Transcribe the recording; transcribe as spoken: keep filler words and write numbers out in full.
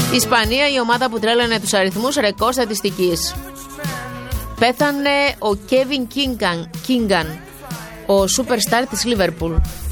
Ισπανία, η ομάδα που τρέλανε τους αριθμούς, ρεκόρ στατιστικής. Πέθανε ο Κέβιν Κίνγκαν, ο superstar της Liverpool.